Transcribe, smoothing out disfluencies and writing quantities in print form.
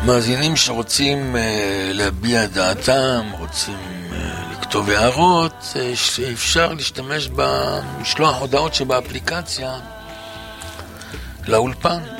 מאזינים שרוצים להביע דעתם, רוצים לכתוב הערות, אפשר להשתמש במשלוח הודעות שבאפליקציה לאולפן.